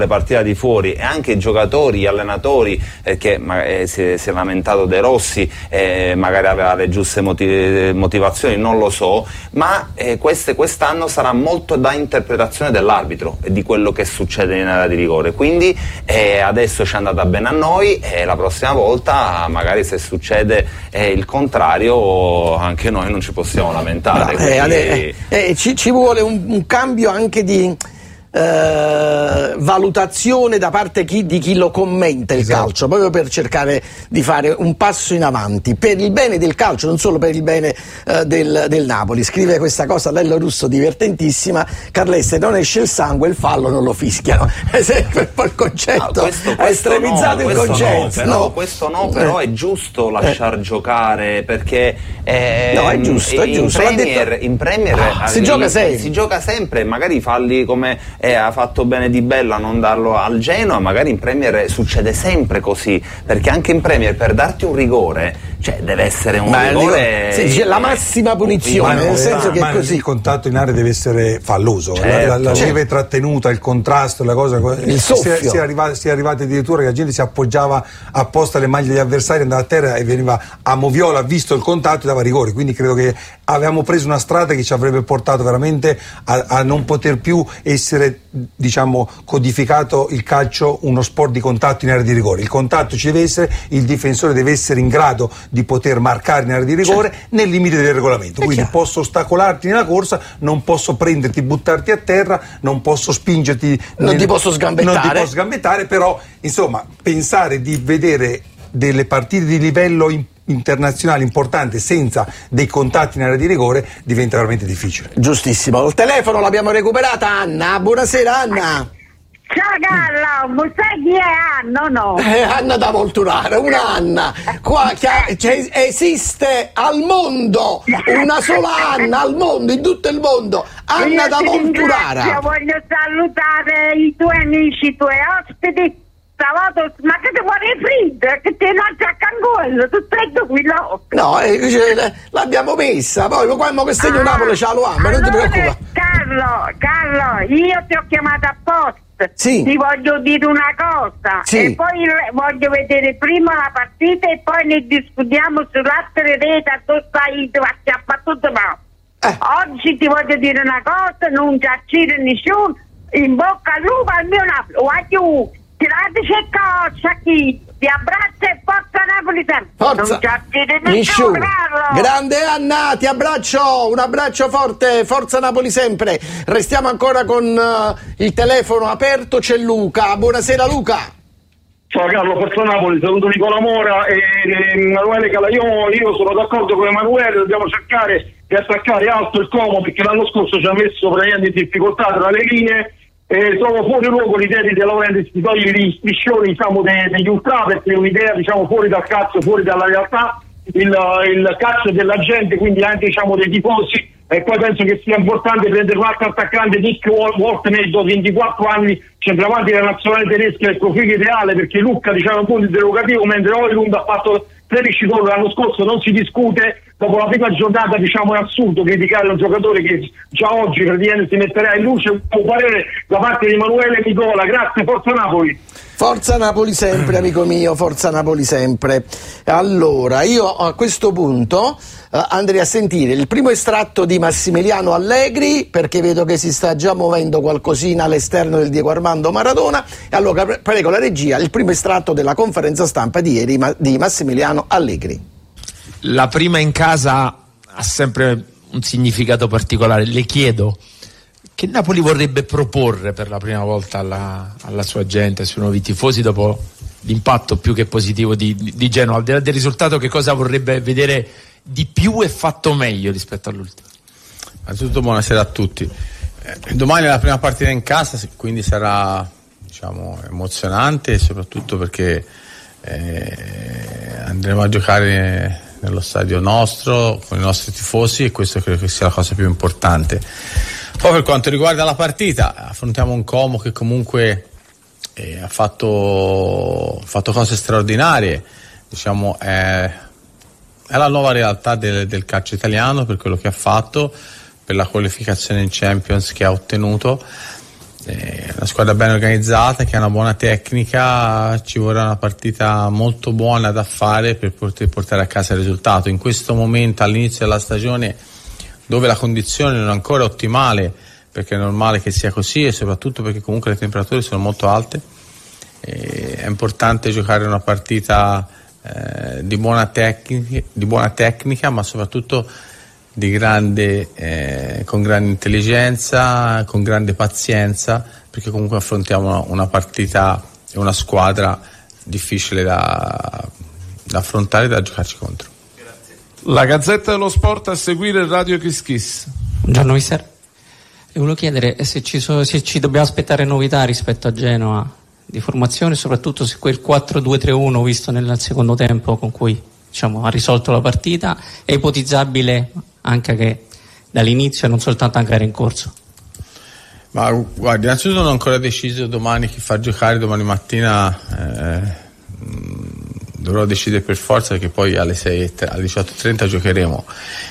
partita di fuori, e anche i giocatori, gli allenatori, che si è lamentato De Rossi, magari aveva le giuste motivazioni, non lo so, ma quest'anno sarà molto da interpretazione dell'arbitro e di quello che succede in area di rigore, quindi adesso ci è andata bene a noi, e la prossima volta magari se succede il contrario anche noi non ci possiamo lamentare. Ci vuole un cambio anche di valutazione da parte di chi lo commenta il calcio, proprio per cercare di fare un passo in avanti per il bene del calcio, non solo per il bene del Napoli. Scrive questa cosa Lello Russo divertentissima: Carleste, non esce il sangue, il fallo non lo fischiano. È sempre un po' il concetto, è estremizzato il concetto. Questo no, però è giusto lasciar giocare, perché è giusto. In Premier si gioca sempre, magari falli come ha fatto bene Di Bella a non darlo al Genoa, magari in Premier succede sempre così, perché anche in Premier per darti un rigore, cioè deve essere un rigore, c'è la massima punizione, nel senso che è così. Il contatto in area deve essere falloso, certo, la lieve trattenuta, il contrasto, la cosa, il soffio. Si è arrivati addirittura che la gente si appoggiava apposta alle maglie degli avversari, andava a terra e veniva a moviola, ha visto il contatto e dava rigore. Quindi credo che avevamo preso una strada che ci avrebbe portato veramente a non poter più essere, diciamo, codificato il calcio uno sport di contatto in area di rigore. Il contatto ci deve essere, il difensore deve essere in grado di poter marcare in area di rigore nel limite del regolamento. Quindi posso ostacolarti nella corsa, non posso prenderti, buttarti a terra, non posso spingerti, non ti posso sgambettare, però insomma pensare di vedere delle partite di livello internazionale importante senza dei contatti in area di rigore diventa veramente difficile. Giustissimo. Il telefono l'abbiamo recuperata Anna. Buonasera Anna. Ciao Carlo, sai chi è Anna o no? Anna da Volturare, una Anna. Qua esiste al mondo una sola Anna al mondo, in tutto il mondo. Anna da Volturare. Io voglio salutare i tuoi amici, i tuoi ospiti. Ma che ti vuole freddo? Che ti lanci a cangollo, tu freddo qui no? No, l'abbiamo messa, poi quando che segno Napoli ce lo ama, non ti preoccupare. Carlo, io ti ho chiamato apposta. Sì. Ti voglio dire una cosa, sì. E poi voglio vedere prima la partita e poi ne discutiamo sull'altra rete, tu stai tutto ma. Oggi ti voglio dire una cosa, non giacere nessuno, in bocca al lupo al mio Napoli, tirateci cosa chi ti abbraccia e forza Napoli sempre. Forza nessuno. Grande Anna, ti abbraccio, un abbraccio forte, forza Napoli sempre. Restiamo ancora con il telefono aperto, c'è Luca. Buonasera Luca. Ciao Carlo, forza Napoli, saluto Nicola Mora e Emanuele Calaiò. Io sono d'accordo con Emanuele, dobbiamo cercare di attaccare alto il Como, perché l'anno scorso ci ha messo praticamente in difficoltà tra le linee. Trovo fuori luogo l'idea di Laurentiis di togliere gli striscioni, diciamo, degli ultra, perché è un'idea, diciamo, fuori dal calcio, fuori dalla realtà, il calcio della gente, quindi anche, diciamo, dei tifosi. E poi penso che sia importante prendere un altro attaccante, Nick Wolfneddo, 24 anni, centravanti della nazionale tedesca, il profilo ideale, perché Lucca, diciamo, un punto interrogativo, mentre Højlund ha fatto 13 gol l'anno scorso, non si discute. Dopo la prima giornata, diciamo, è assurdo criticare un giocatore che già oggi praticamente si metterà in luce. Un parere da parte di Emanuele e Nicola. Grazie, forza Napoli. Forza Napoli sempre, amico mio, forza Napoli sempre. Allora, io a questo punto andrei a sentire il primo estratto di Massimiliano Allegri, perché vedo che si sta già muovendo qualcosina all'esterno del Diego Armando Maradona. E allora prego la regia, il primo estratto della conferenza stampa di ieri di Massimiliano Allegri. La prima in casa ha sempre un significato particolare. Le chiedo che Napoli vorrebbe proporre per la prima volta alla sua gente, ai suoi nuovi tifosi, dopo l'impatto più che positivo di Genoa. Al di là del risultato, che cosa vorrebbe vedere di più e fatto meglio rispetto all'ultimo? Innanzitutto buonasera a tutti. Domani è la prima partita in casa, quindi sarà, diciamo, emozionante, soprattutto perché andremo a giocare nello stadio nostro, con i nostri tifosi, e questo credo che sia la cosa più importante. Poi per quanto riguarda la partita, affrontiamo un Como che comunque ha fatto cose straordinarie, diciamo, è la nuova realtà del calcio italiano per quello che ha fatto, per la qualificazione in Champions che ha ottenuto, una squadra ben organizzata, che ha una buona tecnica. Ci vorrà una partita molto buona da fare per poter portare a casa il risultato. In questo momento, all'inizio della stagione, dove la condizione non è ancora ottimale, perché è normale che sia così, e soprattutto perché comunque le temperature sono molto alte, è importante giocare una partita di buona tecnica, ma soprattutto di con grande intelligenza, con grande pazienza, perché comunque affrontiamo una partita e una squadra difficile da affrontare e da giocarci contro. La Gazzetta dello Sport, a seguire Radio Kiss Kiss. Buongiorno mister, volevo chiedere se ci dobbiamo aspettare novità rispetto a Genoa di formazione, soprattutto se quel 4-2-3-1 visto nel secondo tempo con cui ha risolto la partita è ipotizzabile anche che dall'inizio e non soltanto anche era in corso. Ma guardi, innanzitutto non ho ancora deciso domani chi far giocare. Domani mattina dovrò decidere per forza, perché poi alle 18:30 giocheremo,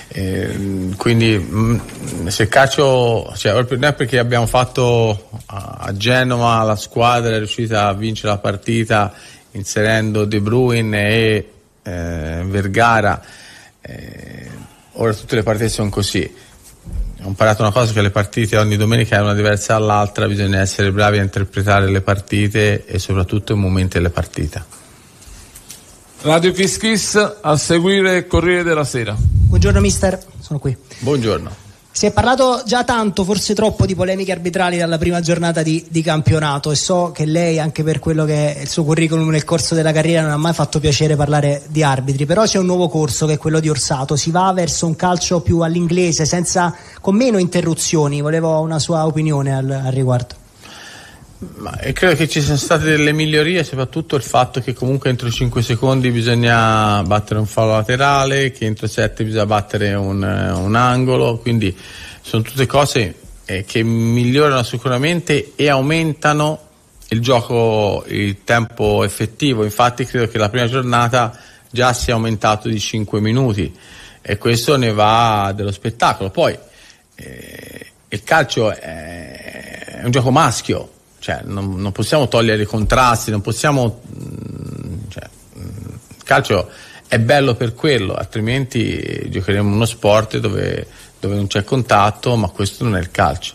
quindi se il calcio, non è perché abbiamo fatto a Genova, la squadra è riuscita a vincere la partita inserendo De Bruyne e Vergara, ora tutte le partite sono così. Ho imparato una cosa, che le partite ogni domenica è una diversa dall'altra, bisogna essere bravi a interpretare le partite e soprattutto i momenti delle partite. Radio Kiss Kiss, a seguire Corriere della Sera. Buongiorno mister, sono qui. Buongiorno. Si è parlato già tanto, forse troppo, di polemiche arbitrali dalla prima giornata di campionato, e so che lei, anche per quello che è il suo curriculum nel corso della carriera, non ha mai fatto piacere parlare di arbitri, però c'è un nuovo corso che è quello di Orsato, si va verso un calcio più all'inglese, con meno interruzioni. Volevo una sua opinione al riguardo. Ma credo che ci siano state delle migliorie, soprattutto il fatto che comunque entro 5 secondi bisogna battere un fallo laterale, che entro 7 bisogna battere un angolo, quindi sono tutte cose che migliorano sicuramente e aumentano il gioco, il tempo effettivo. Infatti credo che la prima giornata già sia aumentato di 5 minuti e questo ne va dello spettacolo. Poi il calcio è un gioco maschio, non possiamo togliere i contrasti, non possiamo, il calcio è bello per quello, altrimenti giocheremo uno sport dove non c'è contatto, ma questo non è il calcio.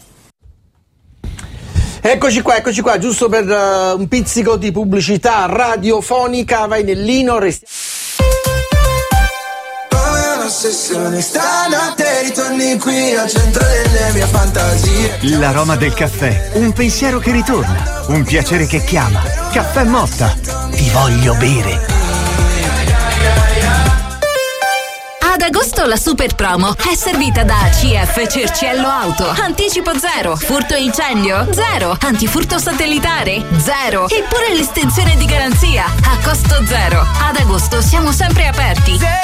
Eccoci qua, giusto per un pizzico di pubblicità radiofonica, vai Nellino, Ossessione, stanotte ritorni qui al centro delle mie fantasie. L'aroma del caffè, un pensiero che ritorna, un piacere che chiama. Caffè Motta, ti voglio bere. Ad agosto la super promo è servita da CF Cerciello Auto. Anticipo 0, furto e incendio 0, antifurto satellitare 0, eppure l'estensione di garanzia a costo 0. Ad agosto siamo sempre aperti. 000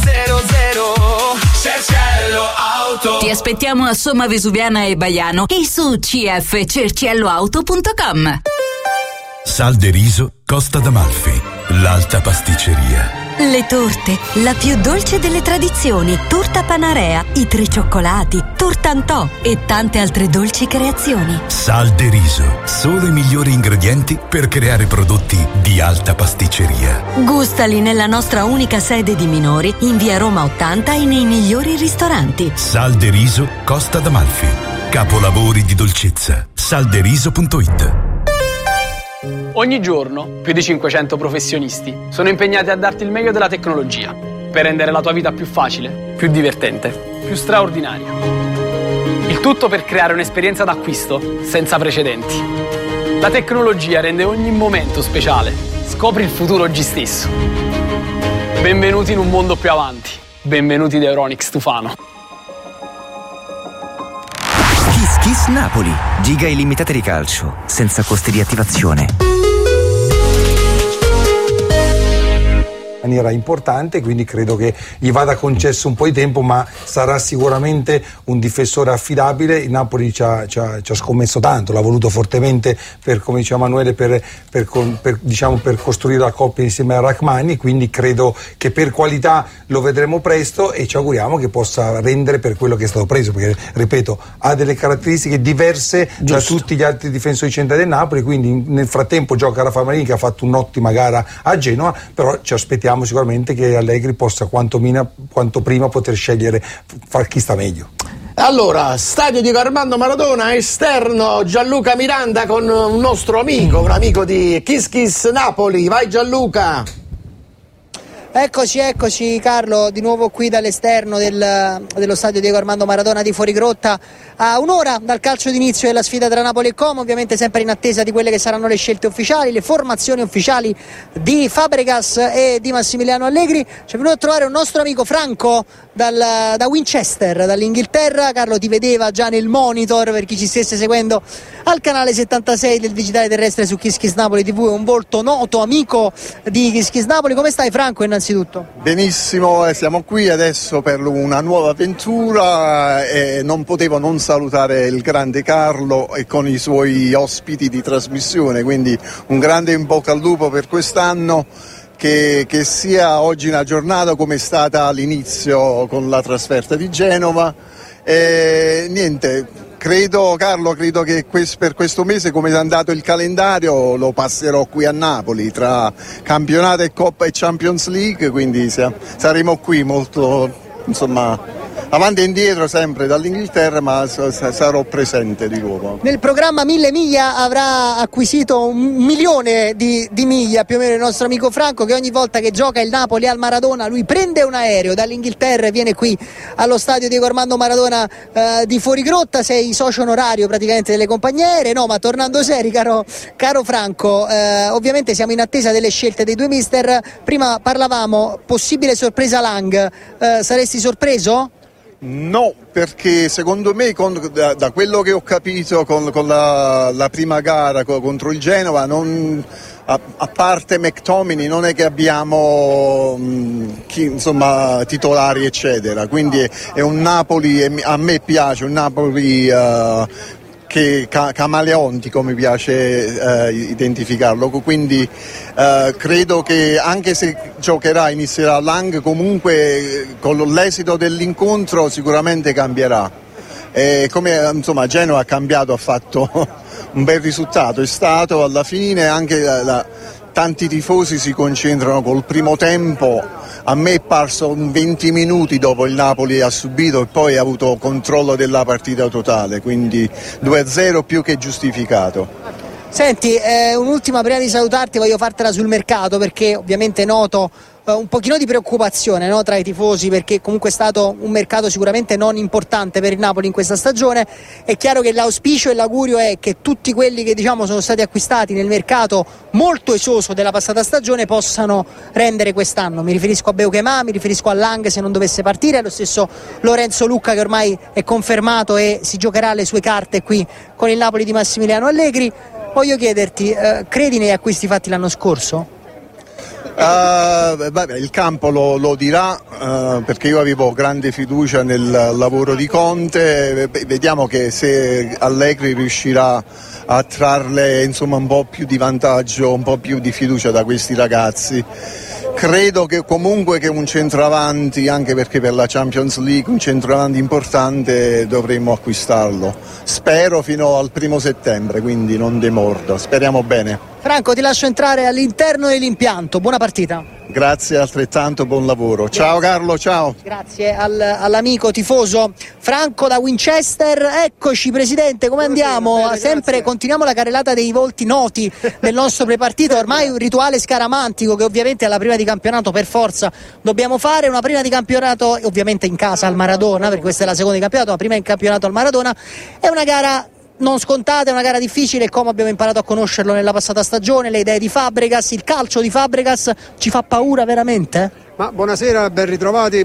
Cerciello Auto. Ti aspettiamo a Somma Vesuviana e Baiano e su cfcercielloauto.com. Sal de Riso, Costa d'Amalfi, l'alta pasticceria. Le torte, la più dolce delle tradizioni, torta Panarea, i 3 cioccolati, tortantò e tante altre dolci creazioni. Sal de Riso, solo i migliori ingredienti per creare prodotti di alta pasticceria. Gustali nella nostra unica sede di Minori, in via Roma 80 e nei migliori ristoranti. Sal de Riso, Costa d'Amalfi, capolavori di dolcezza. Salderiso.it. Ogni giorno più di 500 professionisti sono impegnati a darti il meglio della tecnologia per rendere la tua vita più facile, più divertente, più straordinaria. Il tutto per creare un'esperienza d'acquisto senza precedenti. La tecnologia rende ogni momento speciale. Scopri il futuro oggi stesso. Benvenuti in un mondo più avanti. Benvenuti da Euronics Tufano. Kiss Kiss Napoli. Giga illimitate di calcio, senza costi di attivazione. maniera importante, quindi credo che gli vada concesso un po' di tempo, ma sarà sicuramente un difensore affidabile. Il Napoli ci ha scommesso tanto, l'ha voluto fortemente per, come diceva Emanuele, per costruire la coppia insieme a Rachmani, quindi credo che per qualità lo vedremo presto e ci auguriamo che possa rendere per quello che è stato preso, perché ripeto ha delle caratteristiche diverse da tutti gli altri difensori centrali del Napoli, quindi nel frattempo gioca Rafa Marini che ha fatto un'ottima gara a Genova, però ci aspettiamo sicuramente che Allegri possa quanto prima poter scegliere far chi sta meglio. Allora, stadio di Armando Maradona, esterno Gianluca Miranda con un nostro amico, un amico di Kiss Kiss Napoli. Vai Gianluca! Eccoci Carlo, di nuovo qui dall'esterno dello stadio Diego Armando Maradona di Fuorigrotta, a un'ora dal calcio d'inizio della sfida tra Napoli e Como, ovviamente sempre in attesa di quelle che saranno le scelte ufficiali, le formazioni ufficiali di Fabregas e di Massimiliano Allegri. Ci è venuto a trovare un nostro amico Franco da Winchester, dall'Inghilterra. Carlo ti vedeva già nel monitor, per chi ci stesse seguendo al canale 76 del digitale terrestre su Kiss Kiss Napoli TV, è un volto noto, amico di Kiss Kiss Napoli. Come stai Franco innanzitutto? Benissimo, siamo qui adesso per una nuova avventura e non potevo non salutare il grande Carlo e con i suoi ospiti di trasmissione, quindi un grande in bocca al lupo per quest'anno. Che sia oggi una giornata come è stata all'inizio con la trasferta di Genova e niente, credo che per questo mese, come è andato il calendario, lo passerò qui a Napoli tra campionato e Coppa e Champions League, quindi saremo qui molto, insomma, avanti e indietro sempre dall'Inghilterra, ma sarò presente di nuovo. Nel programma 1000 miglia avrà acquisito 1 milione di miglia più o meno il nostro amico Franco, che ogni volta che gioca il Napoli al Maradona lui prende un aereo dall'Inghilterra e viene qui allo stadio Diego Armando Maradona di Fuorigrotta. Sei socio onorario praticamente delle compagnie aeree, no? Ma tornando seri, caro Franco, ovviamente siamo in attesa delle scelte dei due mister. Prima parlavamo possibile sorpresa Lang, saresti sorpreso? No, perché secondo me da quello che ho capito con la prima gara contro il Genova, a parte McTominay non è che abbiamo titolari eccetera, quindi è un Napoli, a me piace un Napoli che camaleonti, come piace identificarlo, quindi credo che anche se inizierà Lang, comunque con l'esito dell'incontro sicuramente cambierà, come Genova ha cambiato, ha fatto un bel risultato, è stato alla fine anche tanti tifosi si concentrano col primo tempo. A me è parso 20 minuti dopo il Napoli ha subito e poi ha avuto controllo della partita totale, quindi 2-0 più che giustificato. Senti, un'ultima prima di salutarti, voglio fartela sul mercato, perché ovviamente noto un pochino di preoccupazione, no, tra i tifosi, perché comunque è stato un mercato sicuramente non importante per il Napoli in questa stagione. È chiaro che l'auspicio e l'augurio è che tutti quelli che sono stati acquistati nel mercato molto esoso della passata stagione possano rendere quest'anno. Mi riferisco a Beukema, mi riferisco a Lang se non dovesse partire, lo stesso Lorenzo Lucca che ormai è confermato e si giocherà le sue carte qui con il Napoli di Massimiliano Allegri. Voglio chiederti, credi negli acquisti fatti l'anno scorso? Il campo lo dirà, perché io avevo grande fiducia nel lavoro di Conte. Vediamo che se Allegri riuscirà a trarle un po' più di vantaggio, un po' più di fiducia da questi ragazzi. Credo che comunque che un centravanti, anche perché per la Champions League un centravanti importante dovremmo acquistarlo. Spero fino al 1 settembre, quindi non demordo, speriamo bene. Franco, ti lascio entrare all'interno dell'impianto, buona partita. Grazie, altrettanto buon lavoro. Ciao Carlo, ciao. Grazie all'amico tifoso Franco da Winchester. Eccoci presidente, come andiamo? Bene, sempre continuiamo la carrellata dei volti noti del nostro prepartito, ormai un rituale scaramantico che ovviamente alla prima di campionato per forza dobbiamo fare. Una prima di campionato ovviamente in casa al Maradona, perché questa è la seconda di campionato, la prima in campionato al Maradona. È una gara non scontata, è una gara difficile, come abbiamo imparato a conoscerlo nella passata stagione. Le idee di Fabregas, il calcio di Fabregas ci fa paura veramente? Ma buonasera, ben ritrovati,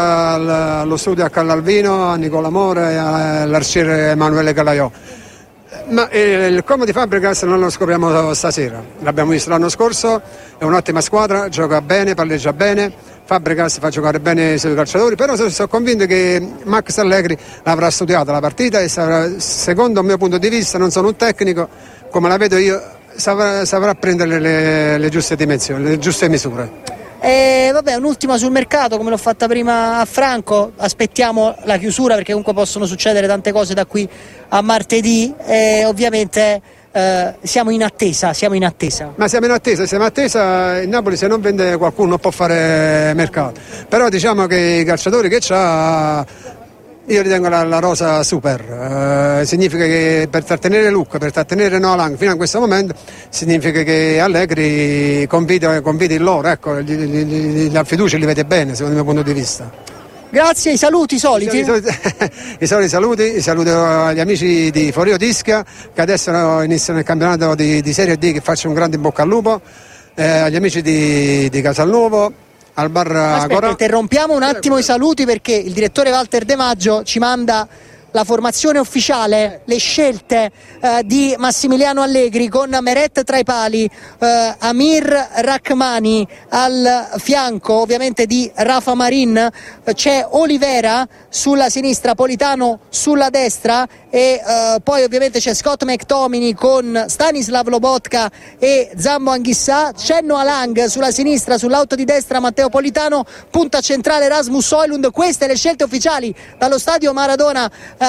buonasera allo studio a Callalvino, a Nicola Mora e all'arciere Emanuele Calaiò. Ma il Como di Fabregas non lo scopriamo stasera, l'abbiamo visto l'anno scorso, è un'ottima squadra, gioca bene, palleggia bene, Fabregas fa giocare bene i suoi calciatori, però sono convinto che Max Allegri l'avrà studiata la partita e secondo il mio punto di vista, non sono un tecnico, come la vedo io, saprà prendere le giuste dimensioni, le giuste misure. Vabbè, un'ultima sul mercato, come l'ho fatta prima a Franco, aspettiamo la chiusura perché comunque possono succedere tante cose da qui a martedì e ovviamente siamo in attesa. Ma siamo in attesa, il Napoli se non vende qualcuno non può fare mercato, però diciamo che i calciatori che c'ha, io ritengo la rosa super, significa che per trattenere Lucca, per trattenere Noah Lang fino a questo momento, significa che Allegri confida in loro, ecco, la fiducia li vede bene secondo il mio punto di vista. Grazie, i saluti soliti. I soliti saluti agli amici di Forio Ischia che adesso iniziano il campionato di Serie D, che faccio un grande in bocca al lupo, agli amici di Casalnuovo, al bar Aspetta, interrompiamo un attimo i saluti perché il direttore Walter De Maggio ci manda la formazione ufficiale, le scelte di Massimiliano Allegri con Meret tra i pali, Amir Rachmani al fianco ovviamente di Rafa Marin, c'è Olivera sulla sinistra, Politano sulla destra e poi ovviamente c'è Scott McTominay con Stanislav Lobotka e Zambo Anghissà, c'è Noah Lang sulla sinistra, sull'auto di destra Matteo Politano, punta centrale Rasmus Højlund. Queste le scelte ufficiali dallo stadio Maradona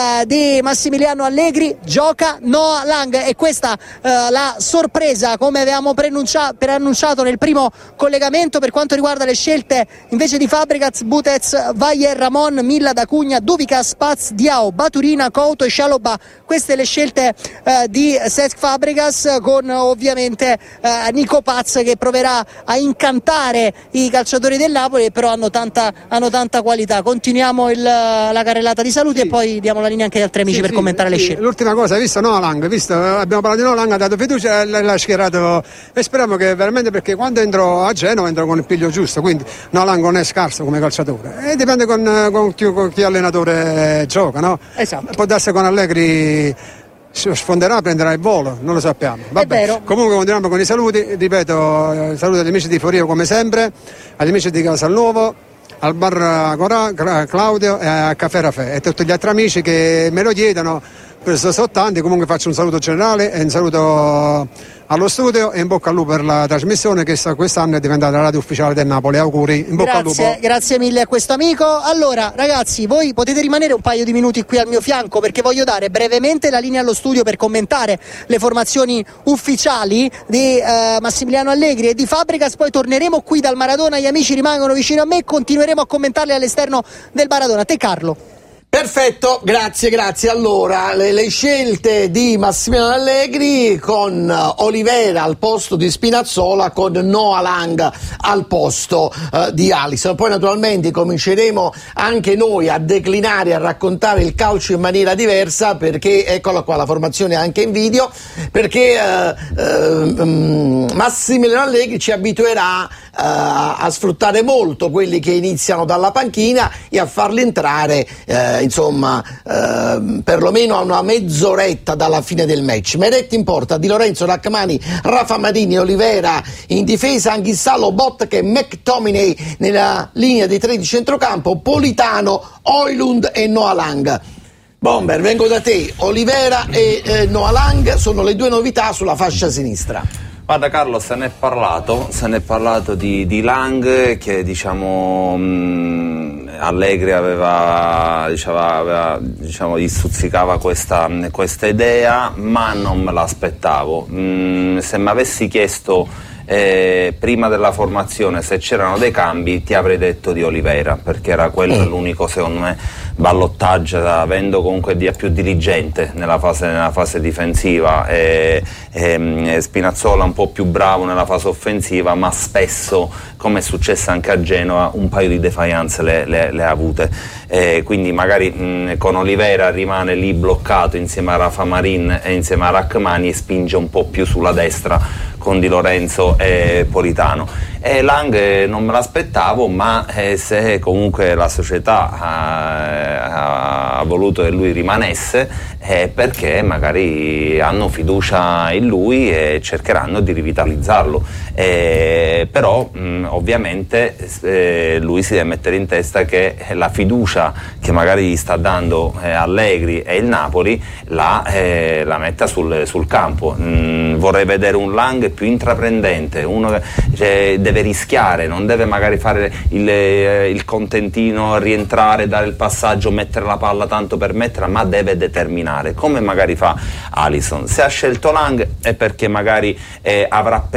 di Massimiliano Allegri. Gioca Noah Lang e questa la sorpresa, come avevamo preannunciato nel primo collegamento. Per quanto riguarda le scelte invece di Fabregas, Butez, Vayer, Ramon, Milla, D'Acugna, Duvica, Spaz, Diao, Baturina, Couto e Scialobà. Queste le scelte di Cesc Fabregas, con ovviamente Nico Paz che proverà a incantare i calciatori del Napoli, però hanno tanta qualità. Continuiamo la carrellata di saluti e poi diamo la linea anche agli altri amici per commentare le scelte. L'ultima cosa, hai visto Noah Lang, abbiamo parlato di Noah Lang, ha dato fiducia e l'ha schierato e speriamo che veramente, perché quando entro a Genova entro con il piglio giusto, quindi Noah Lang non è scarso come calciatore e dipende con chi allenatore gioca, no? Esatto. Può darsi con Allegri sfonderà, prenderà il volo, non lo sappiamo. Vabbè, comunque continuiamo con i saluti, ripeto, saluto agli amici di Forio come sempre, agli amici di Casalnuovo, al bar Corà, Claudio e a Caffè Rafè e tutti gli altri amici che me lo chiedono, sono tanti. Comunque faccio un saluto generale e un saluto allo studio e in bocca al lupo per la trasmissione che quest'anno è diventata la radio ufficiale del Napoli. Auguri, in bocca al lupo. Grazie mille a questo amico. Allora ragazzi, voi potete rimanere un paio di minuti qui al mio fianco perché voglio dare brevemente la linea allo studio per commentare le formazioni ufficiali di Massimiliano Allegri e di Fabregas, poi torneremo qui dal Maradona, gli amici rimangono vicino a me e continueremo a commentarle all'esterno del Maradona. Te Carlo. Perfetto, grazie. Allora, le scelte di Massimiliano Allegri con Olivera al posto di Spinazzola, con Noah Lang al posto di Alisson. Poi naturalmente cominceremo anche noi a declinare e a raccontare il calcio in maniera diversa, perché eccola qua la formazione anche in video, perché Massimiliano Allegri ci abituerà a sfruttare molto quelli che iniziano dalla panchina e a farli entrare perlomeno a una mezz'oretta dalla fine del match. Meret in porta, Di Lorenzo, Rachmani, Rafa Marini, Olivera in difesa, Anghissà, Lobotka e McTominay nella linea dei tre di centrocampo, Politano, Højlund e Noah Lang. Bomber, vengo da te. Olivera e Noah Lang sono le due novità sulla fascia sinistra. Guarda Carlo, se ne è parlato di Lang, che Allegri gli stuzzicava questa idea, ma non me l'aspettavo. Se mi avessi chiesto prima della formazione se c'erano dei cambi, ti avrei detto di Olivera, perché era quello l'unico, secondo me, ballottaggio, avendo comunque dia più dirigente nella fase difensiva e Spinazzola un po' più bravo nella fase offensiva, ma spesso, come è successo anche a Genova, un paio di defiance le ha avute, quindi magari con Olivera rimane lì bloccato insieme a Rafa Marin e insieme a Rachmani e spinge un po' più sulla destra con Di Lorenzo e Politano. E Lang non me l'aspettavo, ma se comunque la società ha voluto che lui rimanesse, perché magari hanno fiducia in lui e cercheranno di rivitalizzarlo. Però ovviamente lui si deve mettere in testa che la fiducia che magari sta dando Allegri e il Napoli la metta sul campo. Vorrei vedere un Lang più intraprendente, uno che deve rischiare, non deve magari fare il contentino, rientrare, dare il passaggio, mettere la palla tanto per metterla, ma deve determinare, come magari fa Alisson. Se ha scelto Lang è perché magari avrà